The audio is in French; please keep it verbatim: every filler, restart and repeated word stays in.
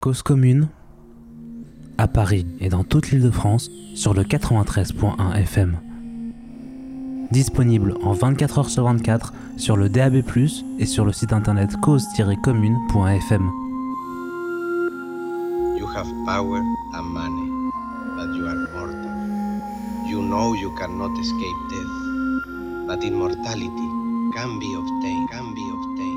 Cause commune, à Paris et dans toute l'Île-de-France, sur le quatre-vingt-treize point un F M. Disponible en vingt-quatre heures sur vingt-quatre sur le D A B plus, et sur le site internet cause tiret commune point F M. You have power and money, but you are mortal. You know you cannot escape death, but immortality can be obtained, can be obtained.